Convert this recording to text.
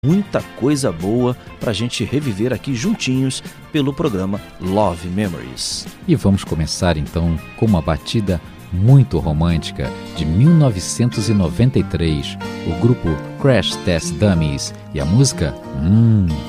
muita coisa boa para a gente reviver aqui juntinhos pelo programa Love Memories. E vamos começar então com uma batida muito romântica de 1993, o grupo Crash Test Dummies e a música